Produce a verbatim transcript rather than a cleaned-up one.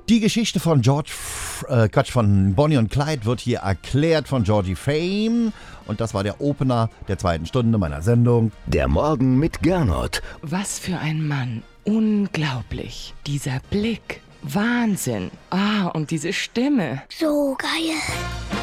Die Geschichte von George, F- äh, Quatsch, von Bonnie und Clyde wird hier erklärt von Georgie Fame. Und das war der Opener der zweiten Stunde meiner Sendung. Der Morgen mit Gernot. Was für ein Mann. Unglaublich. Dieser Blick. Wahnsinn. Ah, und diese Stimme. So geil.